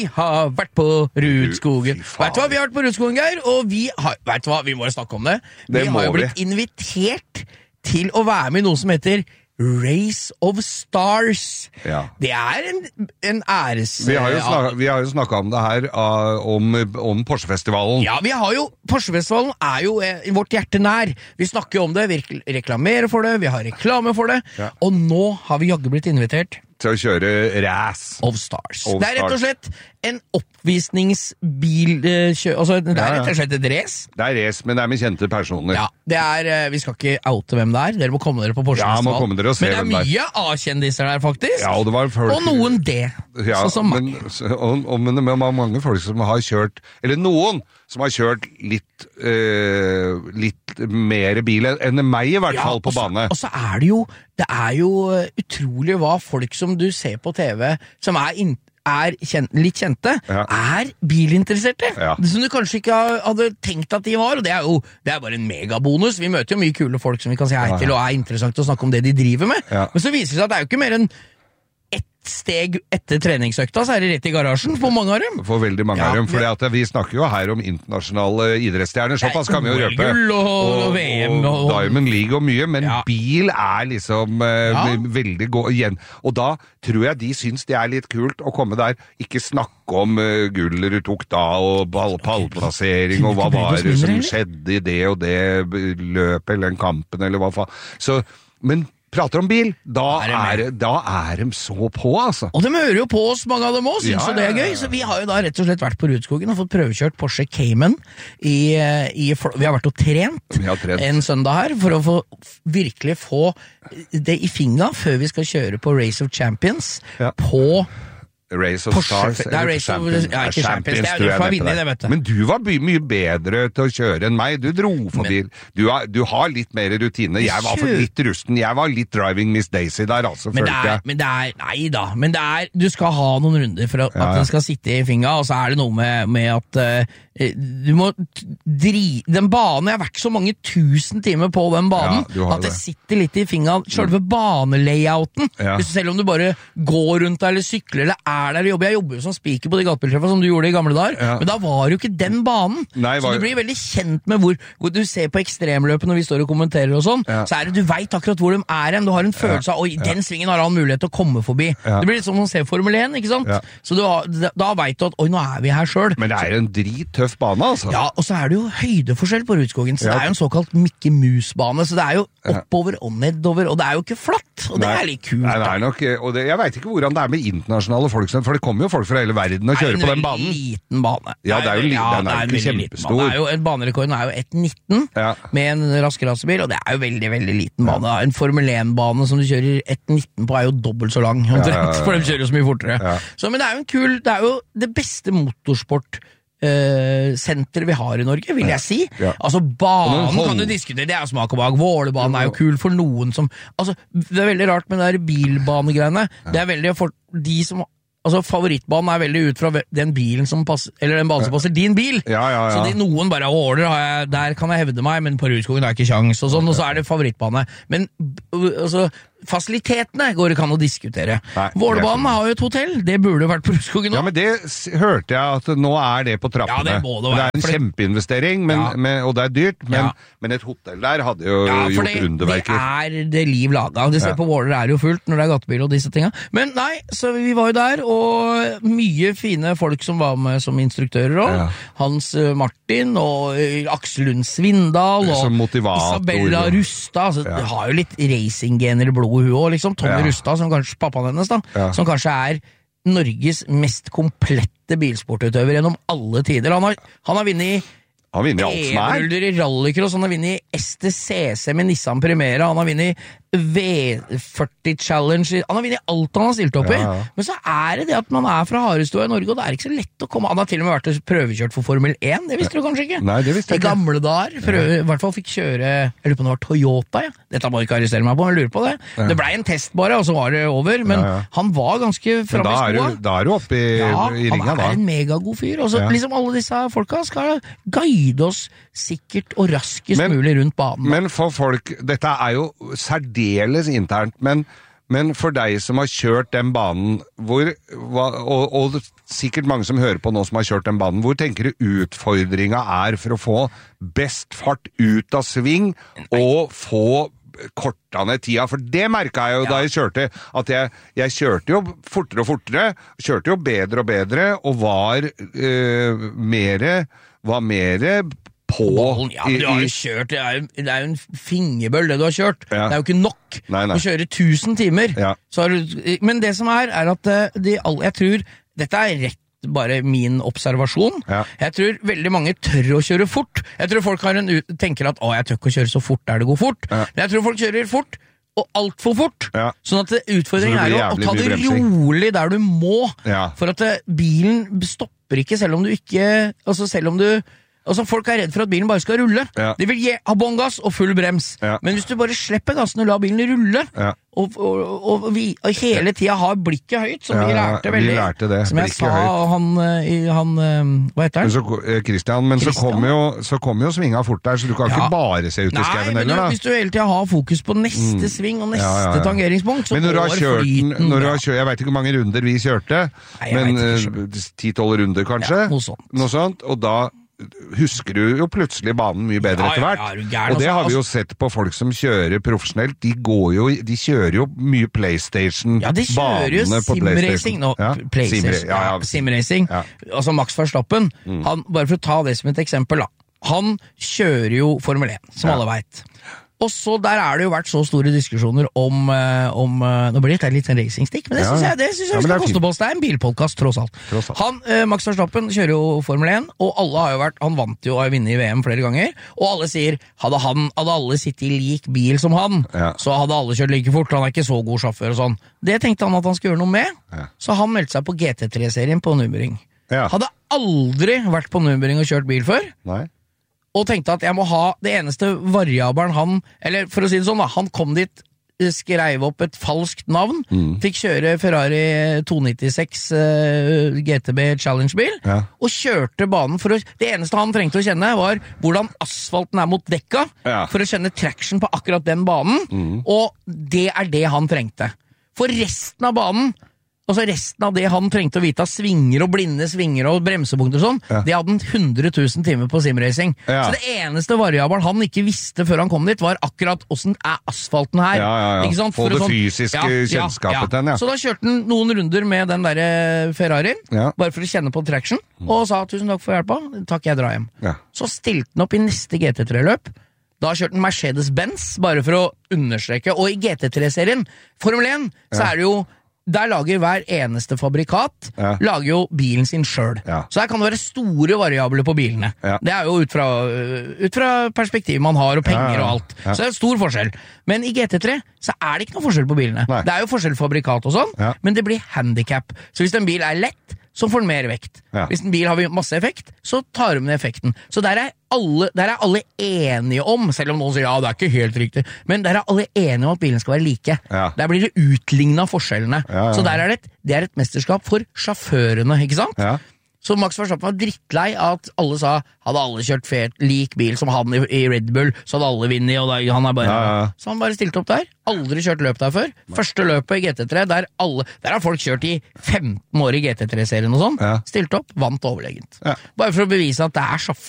har vært på Rudskogen. Vet du hva, vi har vært på Rudskogen, Geir, og vet du hva, vi må jo snakke om det. Vi har jo blitt invitert til å være med i noe som heter Race of Stars. Ja. Det en æres... Vi har jo snakket om det her, om Porsche-festivalen. Ja, Porsche-festivalen jo vårt hjerte nær. Vi snakker jo om det, vi reklamerer for det, vi har reklame for det, og nå har vi jaggu blitt invitert til å kjøre Race of Stars. Det rett og slett en oppvisningsbil, altså det rett og slett et race. Det race, men det med kjente personer. Ja, vi skal ikke oute hvem det dere må komme dere på Porsche-festival. Ja, må komme dere og se hvem det Men det mye A-kjendiser der, faktisk. Ja, og det var folk... Og noen D. Ja, men det var mange folk som har kjørt, eller noen som har kjørt litt mer bil enn meg i hvert fall på bane. Og så det jo utrolig hva folk som du ser på TV, som litt kjente, bilinteresserte. Ja. Som du kanskje ikke hadde tenkt at de var, og det det bare en megabonus. Vi møter jo mye kule folk som vi kan si hei til, og interessant å snakke om det de driver med. Ja. Men så viser det seg at det jo ikke mer enn steg etter treningsøkta, så det rett i garasjen for mange av dem. For veldig mange av dem, for vi snakker jo her om internasjonale idrettsstjerner, såpass kan vi jo røpe. Og VM og Diamond League og mye, men bil liksom veldig god igjen. Og da tror jeg de syns det litt kult å komme der, ikke snakke om guller du tok da, og pallplassering, og hva var det som skjedde i det og det løpet, eller den kampen, eller hva faen. Så, men prater om bil, da de så på, altså. Og de hører jo på oss, mange av dem også, synes jo det gøy. Så vi har jo da rett og slett vært på Rudskogen og fått prøvekjørt Porsche Cayman. Vi har vært og trent en søndag her, for å virkelig få det i fingra før vi skal kjøre på Race of Champions på Race of Stars, ikke Champions, det for å vinne det, vet du. Men du var mye bedre til å kjøre enn meg, du dro forbi. Du har litt mer rutine, jeg var litt rusten, jeg var litt driving Miss Daisy der, altså, følte jeg. Nei da, men du skal ha noen runder for at den skal sitte i fingra, og så det noe med at du må den banen, jeg har vært så mange tusen timer på den banen, at det sitter litt i fingra, selve banelayouten, selv om du bare går rundt der, eller sykler, eller der og jobber. Jeg jobber jo som speaker på de gatebiltreffene som du gjorde i gamle dager, men da var jo ikke den banen. Så du blir veldig kjent med hvor du ser på ekstremløpet når vi står og kommenterer og sånn, så det du vet akkurat hvor de hen. Du har en følelse av, oi, den svingen har han mulighet til å komme forbi. Det blir litt som å se Formel 1, ikke sant? Så da vet du at, oi, nå vi her selv. Men det en drittøff bane, altså. Ja, og så det jo høydeforskjell på Rudskogen, så det jo en såkalt Mickey Mouse-bane, så det jo oppover og nedover, og det jo ikke flatt, og det litt kult. Nei, det nok, og jeg vet ikke hvordan det med internasjonale folk, for det kommer jo folk fra hele verden og kjører på den banen. Det en liten bane. Ja, det jo ikke kjempestor. Banerekorden jo 1,19 med en rask racerbil, og det jo veldig, veldig liten bane. En Formel 1-bane som du kjører 1,19 på jo dobbelt så lang, for de kjører jo så mye fortere. Så, men det jo en kul, det jo det beste motorsport senter vi har i Norge, vil jeg si. Altså, banen kan du diskutere, det smak og bak. Vålebanen jo kul for noen som... Altså, det veldig rart med de bilbanegreiene. Det veldig for de som... Altså, favorittbanen veldig ut fra den bilen som passer, eller den banen som passer din bil. Så noen bare åler, der kan jeg hevde meg, men på Rudskogen har jeg ikke sjans, og sånn, og så det favorittbane. Men, altså, fasilitetene går ikke an å diskutere. Vålebanen har jo et hotell, det burde vært på Rudskogen nå. Ja, men det hørte jeg at nå det på trappene. Ja, det må det være. Det en kjempeinvestering, og det dyrt, men et hotell der hadde jo gjort underverker. Ja, det liv laga. Du ser på Våler jo fullt når det gatebil og disse tingene. Men nei, så vi var jo der, og mye fine folk som var med som instruktører også. Hans Martin og Aksel Lund Svindal og Isabella Rustad. Altså, det har jo litt racinggener i blodet hun også, liksom. Tommy Rustad, som kanskje pappaen hennes da, som kanskje Norges mest komplette bilsportutøver gjennom alle tider. Han har vunnet E-ruller i rallycross, han har vunnet STCC med Nissan Primera, han har vunnet V40 Challenge, han har vunnet alt han har stilt opp i, men så det at man fra Harestua i Norge, og det ikke så lett å komme, han har til og med vært prøvekjørt for Formel 1, det visste du kanskje ikke? Nei, det visste jeg ikke. I gamle dager, i hvert fall fikk kjøre, jeg lurer på det var Toyota, dette må du ikke arrestere meg på, jeg lurer på det. Det ble en test bare, og så var det over, men han var ganske frem i skoa. Da du oppe i ringa da. Han en megagod fyr, og så liksom alle disse folka skal guide oss sikkert og raskest mulig rundt banen. Men for folk, dette jo særdeles internt, men for deg som har kjørt den banen, og sikkert mange som hører på nå som har kjørt den banen. Hvor tenker du utfordringa for å få best fart ut av sving og få korta ned tida? For det merket jeg jo da jeg kjørte, at jeg kjørte jo fortere og fortere, kjørte jo bedre og bedre, og var mere på ja, men du har jo kjørt, det er jo en fingerbøll det du har kjørt. Det er jo ikke nok å kjøre 1000 timer. Så men det som at jeg tror, dette rett bare min observasjon. Jeg tror veldig mange tør å kjøre fort. Jeg tror folk tenker at jeg tør ikke å kjøre så fort der det går fort. Men jeg tror folk kjører fort, og alt for fort. Sånn at utfordringen å ta det rolig der du må. For at bilen stopper ikke selv om du ikke, folk redd for at bilen bare skal rulle. De vil ha båndgass og full brems. Men hvis du bare slipper gassen og lar bilen rulle, og hele tiden har blikket høyt, som vi lærte veldig. Vi lærte det. Som jeg sa, hva heter han? Christian, men så kom jo svinga fort der, så du kan ikke bare se ut i skaven heller, da. Hvis du hele tiden har fokus på neste sving og neste tangeringspunkt, så går flyten. Jeg vet ikke hvor mange runder vi kjørte, men 10-12 runder kanskje? Noe sånt. Og da husker du jo plutselig banen mye bedre etter hvert. Og det har vi jo sett på folk som kjører profesjonelt. De kjører jo mye PlayStation-banene på PlayStation. Simracing. Altså Max Verstappen, bare for å ta det som et eksempel, han kjører jo Formel 1, som alle vet. Og så der det jo vært så store diskusjoner om nå blir det litt en racing-stikk, men det synes jeg skal koste på oss. Det en bilpodcast, tross alt. Max Verstappen kjører jo Formel 1, og alle har jo han vant jo og vunnet i VM flere ganger, og alle sier, hadde alle sittet i lik bil som han, så hadde alle kjørt like fort, han ikke så god sjåfør og sånn. Det tenkte han at han skulle gjøre noe med, så han meldte seg på GT3-serien på Nürburgring. Hadde aldri vært på Nürburgring og kjørt bil før. Og tenkte at jeg må ha det eneste variabelen eller for å si det sånn da, han kom dit, skrev opp et falskt navn, fikk kjøre Ferrari 296 GTB Challenge-bil, og kjørte banen det eneste han trengte å kjenne var hvordan asfalten mot dekka, for å kjenne traction på akkurat den banen, og det det han trengte. For resten av banen, altså resten av det han trengte å vite av svinger og blinde svinger og bremsepunkter og sånn, det hadde han 100 000 timer på simracing. Så det eneste variabelen han ikke visste før han kom dit, var akkurat hvordan asfalten her. Ikke sant? Få det fysiske kjennskapet den, Så da kjørte han noen runder med den der Ferrarien, bare for å kjenne på traction, og sa tusen takk for hjelpa, takk, jeg drar hjem. Så stilte han opp i neste GT3-løp. Da kjørte han Mercedes-Benz, bare for å understreke, og i GT3-serien, Formel 1, så det jo der lager hver eneste fabrikat lager jo bilen sin selv. Så her kan det være store variabler på bilene. Det jo ut fra perspektivet man har og penger og alt. Så det stor forskjell. Men i GT3 så det ikke noe forskjell på bilene. Det jo forskjell fabrikat og sånn, men det blir handicap. Så hvis en bil lett, så får den mer vekt. Hvis en bil har masse effekt, så tar de ned effekten. Så der alle enige om, selv om noen sier, det ikke helt riktig, men der alle enige om at bilen skal være like. Der blir det utlignet forskjellene. Så der det et mesterskap for sjåførene, ikke sant? Så Max Verstappen var drittlei at alle sa, hadde alle kjørt lik bil som han i Red Bull, så hadde alle vunnet, og han bare... Så han bare stilte opp der, aldri kjørt løp der før. Første løpet i GT3, der har folk kjørt i 15 år i GT3-serien og sånn, stilt opp, vant overlegent. Bare for å bevise at det sjåføren